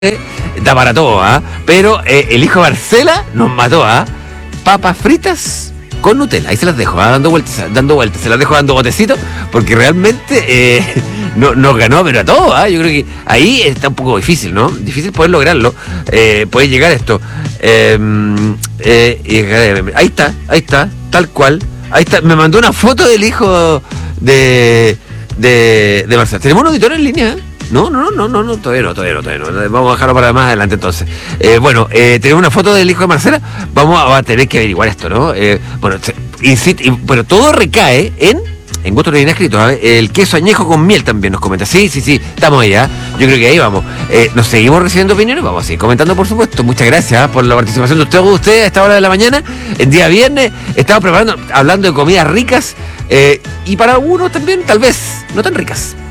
da para todo, ¿ah? Pero el hijo de Marcela nos mató, ¿ah? Papas fritas con Nutella. Ahí se las dejo, dando vueltas, se las dejo dando botecitos, porque realmente nos ganó, pero a todo, ¿ah? Yo creo que ahí está un poco difícil, ¿no? Difícil poder lograrlo, poder llegar a esto. Ahí está, tal cual. Ahí está, me mandó una foto del hijo de Marcela. ¿Tenemos un auditor en línea? No, todavía no. Vamos a dejarlo para más adelante entonces. Tenemos una foto del hijo de Marcela. Vamos a tener que averiguar esto, ¿no? Pero todo recae en gusto de escrito, ¿sabes? El queso añejo con miel también nos comenta. Sí, estamos ahí, ¿eh? Yo creo que ahí vamos. Nos seguimos recibiendo opiniones, vamos a seguir comentando, por supuesto. Muchas gracias por la participación de ustedes a esta hora de la mañana. El día viernes estamos hablando de comidas ricas y para algunos también, tal vez, no tan ricas.